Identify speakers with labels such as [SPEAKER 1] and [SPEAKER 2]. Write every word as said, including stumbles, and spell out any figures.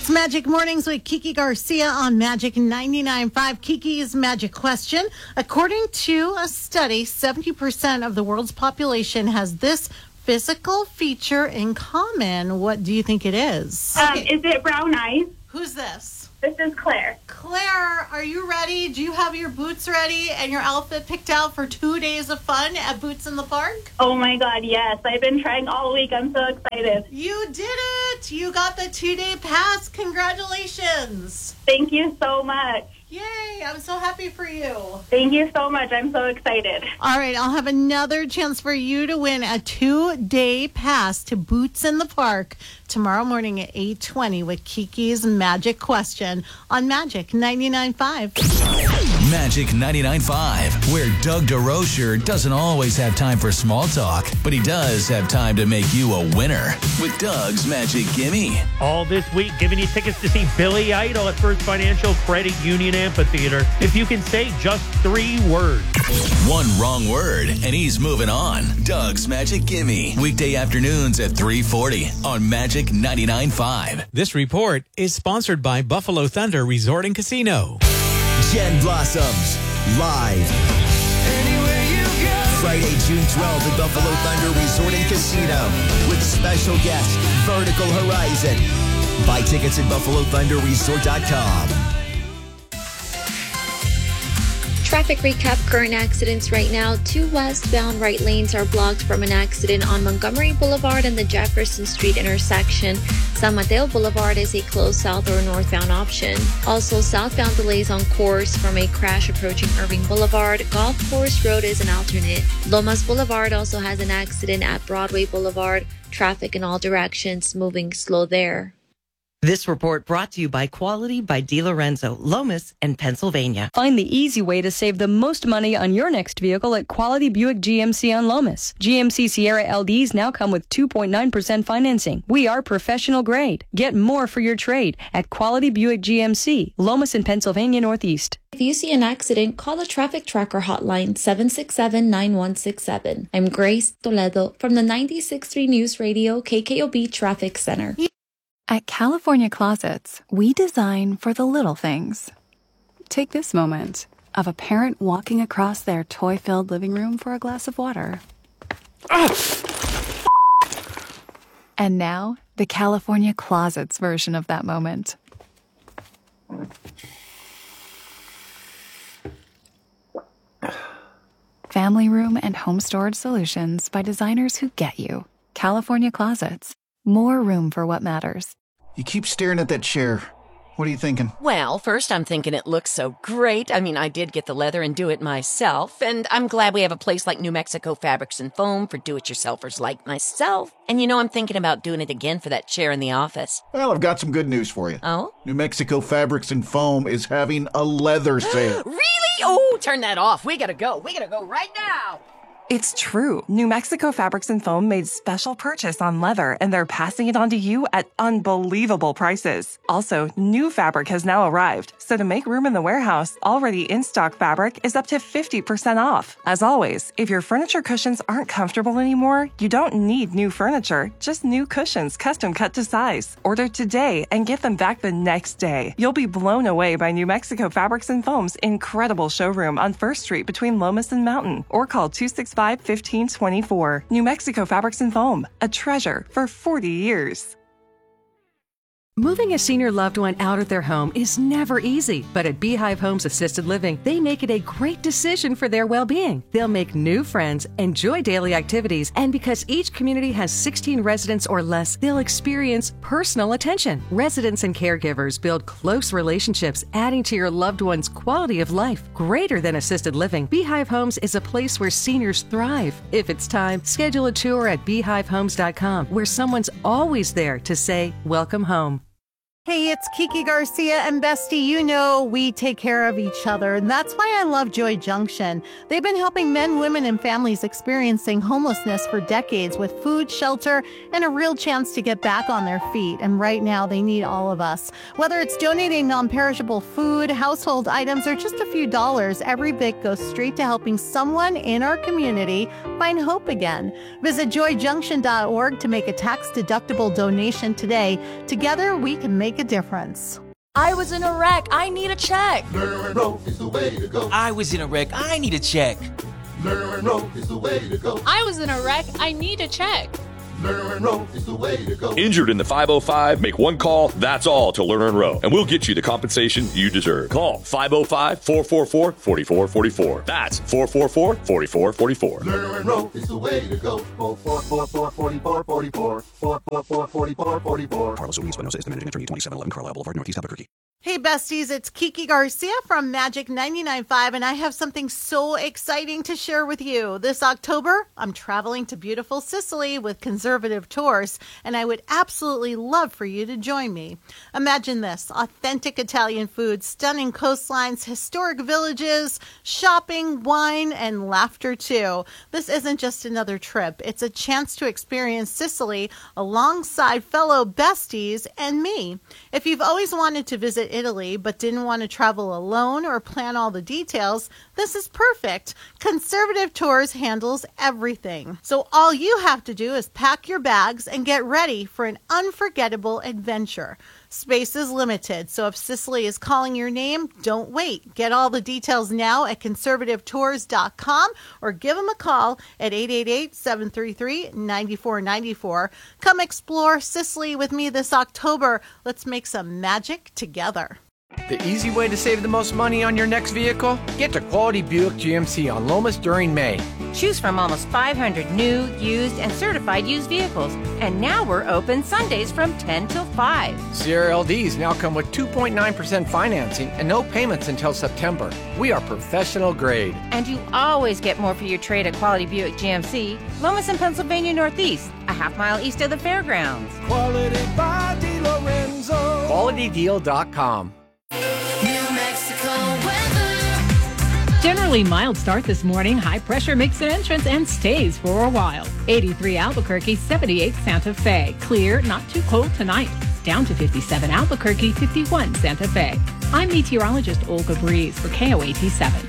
[SPEAKER 1] It's Magic Mornings with Kiki Garcia on Magic ninety-nine point five. Kiki's Magic Question. According to a study, seventy percent of the world's population has this physical feature in common. What do you think it is?
[SPEAKER 2] Um, okay. Is it brown eyes?
[SPEAKER 1] Who's this?
[SPEAKER 2] This is Claire.
[SPEAKER 1] Claire, are you ready? Do you have your boots ready and your outfit picked out for two days of fun at Boots in the Park?
[SPEAKER 2] Oh my God, yes. I've been trying all week. I'm so excited.
[SPEAKER 1] You did it! You got the two-day pass. Congratulations.
[SPEAKER 2] Thank you so much.
[SPEAKER 1] Yay, I'm so happy for you.
[SPEAKER 2] Thank you so much. I'm so excited.
[SPEAKER 1] All right, I'll have another chance for you to win a two-day pass to Boots in the Park tomorrow morning at eight twenty with Kiki's Magic Question on Magic ninety-nine point five.
[SPEAKER 3] Magic ninety-nine point five, where Doug DeRocher doesn't always have time for small talk, but he does have time to make you a winner with Doug's Magic Gimme.
[SPEAKER 4] All this week, giving you tickets to see Billy Idol at First Financial Credit Union Amphitheater. If you can say just three words.
[SPEAKER 3] One wrong word, and he's moving on. Doug's Magic Gimme, weekday afternoons at three forty on Magic ninety-nine point five.
[SPEAKER 5] This report is sponsored by Buffalo Thunder Resort and Casino.
[SPEAKER 6] Jen Blossoms, live. Friday, June twelfth at Buffalo Thunder Resort and Casino with special guest, Vertical Horizon. Buy tickets at buffalo thunder resort dot com.
[SPEAKER 7] Traffic recap, current accidents right now. Two westbound right lanes are blocked from an accident on Montgomery Boulevard and the Jefferson Street intersection. San Mateo Boulevard is a closed south or northbound option. Also, southbound delays on course from a crash approaching Irving Boulevard. Golf Course Road is an alternate. Lomas Boulevard also has an accident at Broadway Boulevard. Traffic in all directions moving slow there.
[SPEAKER 8] This report brought to you by Quality by DiLorenzo, Lomas, and Pennsylvania.
[SPEAKER 9] Find the easy way to save the most money on your next vehicle at Quality Buick G M C on Lomas. G M C Sierra L Ds now come with two point nine percent financing. We are professional grade. Get more for your trade at Quality Buick G M C, Lomas and Pennsylvania Northeast.
[SPEAKER 7] If you see an accident, call the Traffic Tracker hotline seven six seven, nine one six seven. I'm Grace Toledo from the ninety-six point three News Radio K K O B Traffic Center.
[SPEAKER 10] At California Closets, we design for the little things. Take this moment of a parent walking across their toy-filled living room for a glass of water. And now, the California Closets version of that moment. Family room and home storage solutions by designers who get you. California Closets. More room for what matters.
[SPEAKER 11] You keep staring at that chair. What are you thinking?
[SPEAKER 12] Well, first I'm thinking it looks so great. I mean, I did get the leather and do it myself. And I'm glad we have a place like New Mexico Fabrics and Foam for do-it-yourselfers like myself. And you know, I'm thinking about doing it again for that chair in the office.
[SPEAKER 11] Well, I've got some good news for you.
[SPEAKER 12] Oh?
[SPEAKER 11] New Mexico Fabrics and Foam is having a leather sale.
[SPEAKER 12] Really? Oh, turn that off. We gotta go. We gotta go right now.
[SPEAKER 13] It's true. New Mexico Fabrics and Foam made special purchase on leather, and they're passing it on to you at unbelievable prices. Also, new fabric has now arrived, so to make room in the warehouse, already in-stock fabric is up to fifty percent off. As always, if your furniture cushions aren't comfortable anymore, you don't need new furniture, just new cushions custom cut to size. Order today and get them back the next day. You'll be blown away by New Mexico Fabrics and Foam's incredible showroom on First Street between Lomas and Mountain, or call two six five, one five two four. New Mexico Fabrics and Foam, a treasure for forty years.
[SPEAKER 14] Moving a senior loved one out of their home is never easy, but at Beehive Homes Assisted Living, they make it a great decision for their well-being. They'll make new friends, enjoy daily activities, and because each community has sixteen residents or less, they'll experience personal attention. Residents and caregivers build close relationships, adding to your loved one's quality of life. Greater than assisted living, Beehive Homes is a place where seniors thrive. If it's time, schedule a tour at beehive homes dot com, where someone's always there to say, welcome home.
[SPEAKER 1] Hey, it's Kiki Garcia, and Bestie, you know we take care of each other, and that's why I love Joy Junction. They've been helping men, women, and families experiencing homelessness for decades with food, shelter, and a real chance to get back on their feet, and right now they need all of us. Whether it's donating non-perishable food, household items, or just a few dollars, every bit goes straight to helping someone in our community find hope again. Visit joy junction dot org to make a tax-deductible donation today. Together, we can make make a difference.
[SPEAKER 15] I was in a wreck. I need a check.
[SPEAKER 16] Learn and roll is the way to go.
[SPEAKER 17] I was in a wreck. I need a check.
[SPEAKER 16] Learn and roll is the way to go.
[SPEAKER 18] I was in a wreck. I need a check.
[SPEAKER 16] Learn and roll is the way to go.
[SPEAKER 19] Injured in the five oh five? Make one call, that's all, to Learn and Row, and we'll get you the compensation you deserve. Call five oh five, four four four, four four four four. That's four four four, four four four four.
[SPEAKER 16] Learn and roll is the way to go. four four four, four four four, four four four, four four four, four four four.
[SPEAKER 20] Carlos Solis Espinosa is the managing attorney, twenty-seven eleven Carlisle Boulevard, Northeast Albuquerque.
[SPEAKER 1] Hey besties, it's Kiki Garcia from Magic ninety-nine point five, and I have something so exciting to share with you. This October, I'm traveling to beautiful Sicily with Conservative Tours, and I would absolutely love for you to join me. Imagine this: authentic Italian food, stunning coastlines, historic villages, shopping, wine, and laughter too. This isn't just another trip. It's a chance to experience Sicily alongside fellow besties and me. If you've always wanted to visit Italy but didn't want to travel alone or plan all the details, this is perfect. Conservative Tours handles everything. So all you have to do is pack your bags and get ready for an unforgettable adventure. Space is limited, so if Sicily is calling your name, don't wait. Get all the details now at conservative tours dot com or give them a call at eight eight eight, seven three three, nine four nine four. Come explore Sicily with me this October. Let's make some magic together.
[SPEAKER 21] The easy way to save the most money on your next vehicle? Get to Quality Buick G M C on Lomas during May.
[SPEAKER 22] Choose from almost five hundred new, used, and certified used vehicles. And now we're open Sundays from ten till five.
[SPEAKER 21] Sierra L Ds now come with two point nine percent financing and no payments until September. We are professional grade.
[SPEAKER 22] And you always get more for your trade at Quality Buick G M C, Lomas and Pennsylvania Northeast, a half mile east of the fairgrounds.
[SPEAKER 21] Quality by DeLorenzo. quality deal dot com.
[SPEAKER 23] Generally mild start this morning. High pressure makes an entrance and stays for a while. eighty-three Albuquerque, seventy-eight Santa Fe. Clear, not too cold tonight. Down to fifty-seven Albuquerque, fifty-one Santa Fe. I'm meteorologist Olga Breeze for K O A T seven.